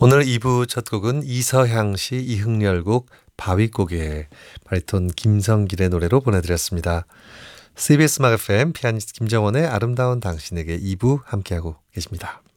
오늘 2부 첫 곡은 이서향 씨 이흥렬곡 바위고개 바리톤 김성길의 노래로 보내드렸습니다. CBS 음악 FM 피아니스트 김정원의 아름다운 당신에게 2부 함께하고 계십니다.